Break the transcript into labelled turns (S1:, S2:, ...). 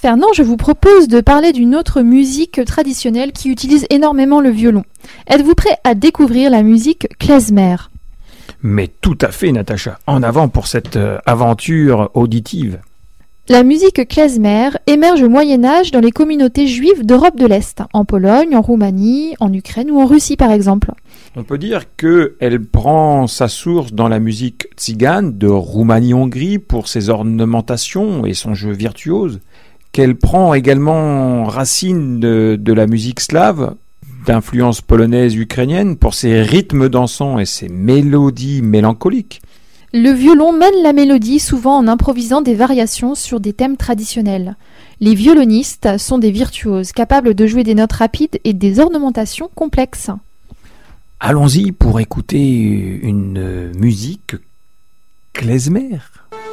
S1: Fernand, je vous propose de parler d'une autre musique traditionnelle qui utilise énormément le violon. Êtes-vous prêt à découvrir la musique klezmer ?
S2: Mais tout à fait, Natacha. En avant pour cette aventure auditive.
S1: La musique klezmer émerge au Moyen-Âge dans les communautés juives d'Europe de l'Est, en Pologne, en Roumanie, en Ukraine ou en Russie par exemple.
S2: On peut dire qu'elle prend sa source dans la musique tzigane de Roumanie-Hongrie pour ses ornementations et son jeu virtuose, qu'elle prend également racine de la musique slave, d'influence polonaise ukrainienne pour ses rythmes dansants et ses mélodies mélancoliques.
S1: Le violon mène la mélodie souvent en improvisant des variations sur des thèmes traditionnels. Les violonistes sont des virtuoses capables de jouer des notes rapides et des ornementations complexes.
S2: Allons-y pour écouter une musique klezmer.